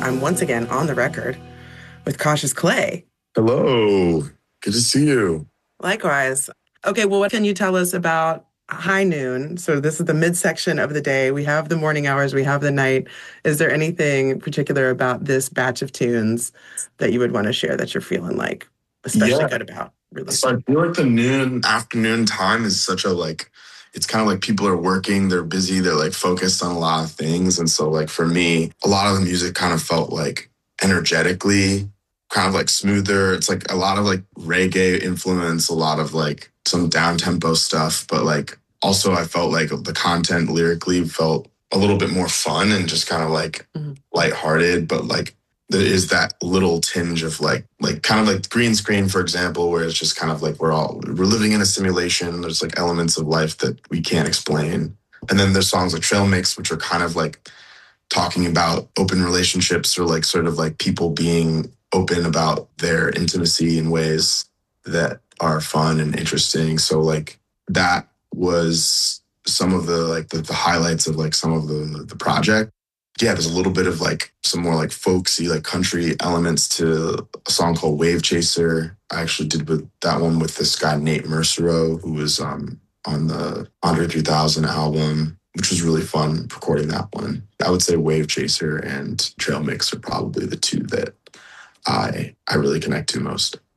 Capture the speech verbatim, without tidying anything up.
I'm once again on the record with Cautious Clay. Hello. Good to see you. Likewise. Okay, well, what can you tell us about High Noon? So this is the midsection of the day. We have the morning hours, we have the night. Is there anything particular about this batch of tunes that you would want to share that you're feeling like especially Yeah. good about So releasing? I feel like the noon, afternoon time is such a like, it's kind of like people are working, they're busy, they're like focused on a lot of things. And so like for me, a lot of the music kind of felt like energetically kind of like smoother. It's like a lot of like reggae influence, a lot of like some down tempo stuff. But like also I felt like the content lyrically felt a little bit more fun and just kind of like Mhm. lighthearted, but like there is that little tinge of like like kind of like green screen, for example, where it's just kind of like we're all we're living in a simulation. There's like elements of life that we can't explain. And then there's songs like Trail Mix, which are kind of like talking about open relationships or like sort of like people being open about their intimacy in ways that are fun and interesting. So like that was some of the like the, the highlights of like some of the the project. Yeah, there's a little bit of like some more like folksy, like country elements to a song called Wave Chaser. I actually did with that one with this guy, Nate Mercero, who was um, on the Andre three thousand album, which was really fun recording that one. I would say Wave Chaser and Trail Mix are probably the two that I I really connect to most.